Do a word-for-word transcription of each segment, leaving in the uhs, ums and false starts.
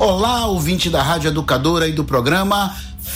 Olá, ouvinte da Rádio Educadora e do programa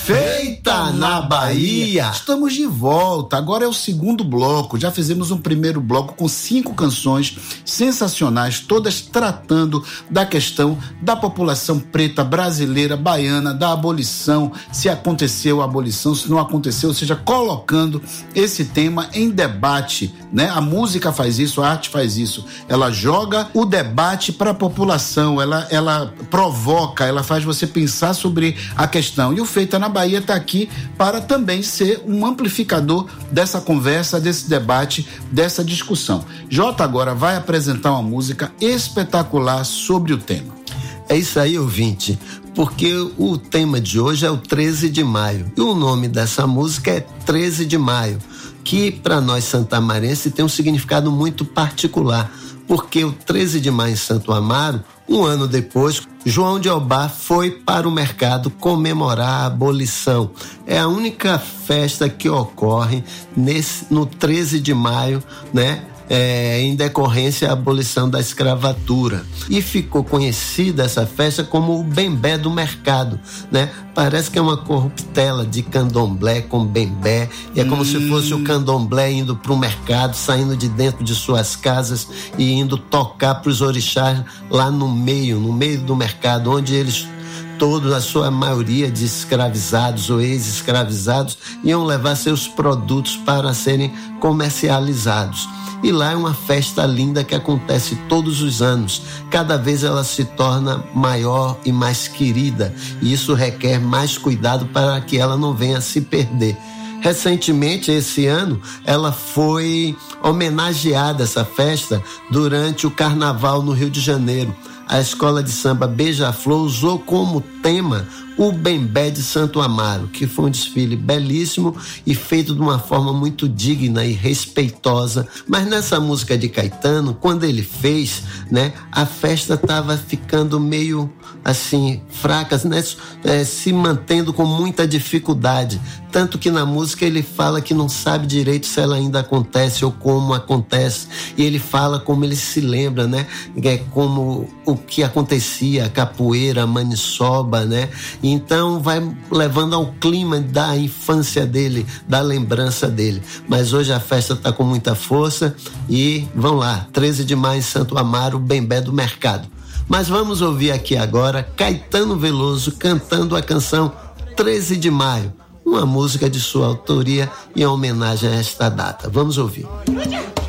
Feita na Bahia. Estamos de volta, agora é o segundo bloco. Já fizemos um primeiro bloco com cinco canções sensacionais, todas tratando da questão da população preta brasileira, baiana, da abolição, se aconteceu a abolição, se não aconteceu, ou seja, colocando esse tema em debate, né? A música faz isso, a arte faz isso, ela joga o debate para a população, ela, ela provoca, ela faz você pensar sobre a questão. E o Feita na Bahia está aqui para também ser um amplificador dessa conversa, desse debate, dessa discussão. Jota agora vai apresentar uma música espetacular sobre o tema. É isso aí, ouvinte, porque o tema de hoje é o treze de maio e o nome dessa música é treze de maio, que para nós santamarenses tem um significado muito particular, porque o treze de maio em Santo Amaro, um ano depois, João de Obá foi para o mercado comemorar a abolição. É a única festa que ocorre nesse, no treze de maio, né? É, em decorrência à abolição da escravatura. E ficou conhecida essa festa como o bembé do mercado, né? Parece que é uma corruptela de candomblé com bembé, e é como hum. se fosse o candomblé indo para o mercado, saindo de dentro de suas casas e indo tocar para os orixás lá no meio, no meio do mercado, onde eles todos, a sua maioria de escravizados ou ex-escravizados, iam levar seus produtos para serem comercializados. E lá é uma festa linda que acontece todos os anos. Cada vez ela se torna maior e mais querida, e isso requer mais cuidado para que ela não venha a se perder. Recentemente, esse ano, ela foi homenageada, essa festa, durante o Carnaval no Rio de Janeiro. A escola de samba Beija-Flor usou como tema o Bembé de Santo Amaro, que foi um desfile belíssimo e feito de uma forma muito digna e respeitosa. Mas nessa música de Caetano, quando ele fez, né, a festa estava ficando meio assim, fraca, né, é, se mantendo com muita dificuldade. Tanto que na música ele fala que não sabe direito se ela ainda acontece ou como acontece. E ele fala como ele se lembra, né? É como o que acontecia, a capoeira, a maniçoba, né? Então vai levando ao clima da infância dele, da lembrança dele. Mas hoje a festa está com muita força e vão lá, treze de maio em Santo Amaro, Bembé do Mercado. Mas vamos ouvir aqui agora Caetano Veloso cantando a canção treze de maio, uma música de sua autoria em homenagem a esta data. Vamos ouvir.